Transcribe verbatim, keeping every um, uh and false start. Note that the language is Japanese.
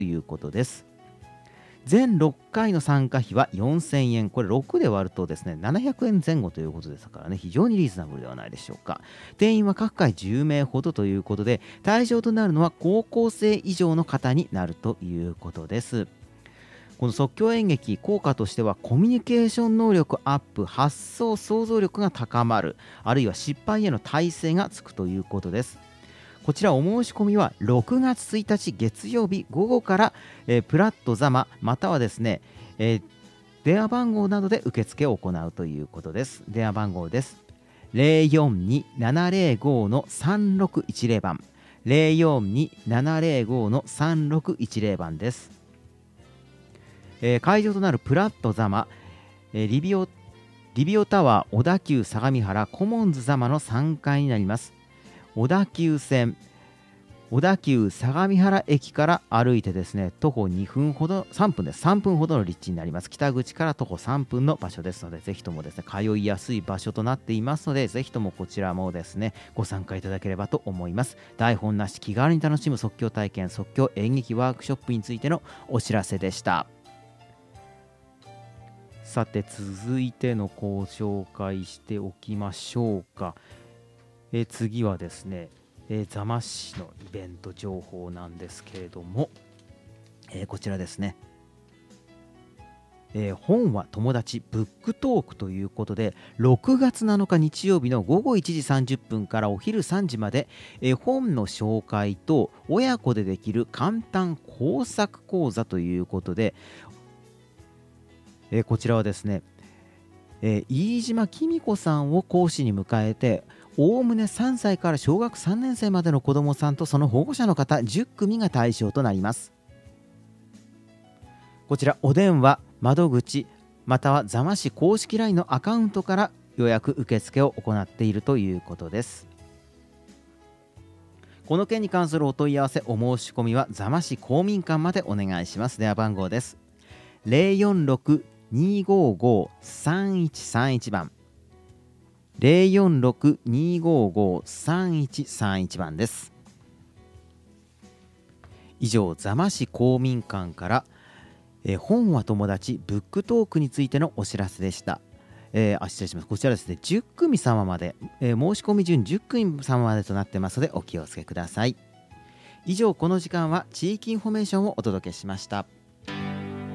ということです。全ろっかいの参加費はよんせんえん、これろくで割るとですねななひゃくえんぜん後ということですからね、非常にリーズナブルではないでしょうか。定員は各回じゅうめいほどということで、対象となるのは高校生以上の方になるということです。この即興演劇、効果としてはコミュニケーション能力アップ、発想想像力が高まる、あるいは失敗への耐性がつくということです。こちらお申し込みはろくがつついたち月曜日午後から、えープラットザマまたはですね、えー電話番号などで受付を行うということです。電話番号です。ゼロよんにーななゼロごのさんろくいちゼロ番、ゼロよんにーななゼロごのさんろくいちゼロ番です。えー会場となるプラットザマ、えーリビオリビオタワー小田急相模原コモンズザマのさんがいになります。小田急線小田急相模原駅から歩いてですね徒歩にふんほど、さんぷんです。さんぷんほどの立地になります。北口から徒歩さんぷんの場所ですので、ぜひともですね通いやすい場所となっていますので、ぜひともこちらもですねご参加いただければと思います。台本なし気軽に楽しむ即興体験、即興演劇ワークショップについてのお知らせでした。さて続いてのご紹介しておきましょうか。えー次はですね、えー座間市のイベント情報なんですけれども、えーこちらですね、えー本は友達ブックトークということで、ろくがつなのか日曜日の午後いちじさんじゅっぷんからお昼さんじまで、えー本の紹介と親子でできる簡単工作講座ということで、えーこちらはですね、えー飯島紀美子さんを講師に迎えて、おおむねさんさいから小学さんねん生までの子どもさんとその保護者の方じゅっくみが対象となります。こちらお電話窓口または座間市公式 ライン のアカウントから予約受付を行っているということです。この件に関するお問い合わせお申し込みは座間市公民館までお願いします。電話番号です。ゼロよんろく にーごーごー さんいちさんいち番、ゼロよんろく にーごーごー さんいちさんいち番です。以上、座間市公民館からえー本は友達ブックトークについてのお知らせでした。えーあ失礼します。こちらですねじゅっくみ様まで、えー申し込み順じゅっくみ様までとなってますのでお気をつけください。以上、この時間は地域インフォメーションをお届けしました。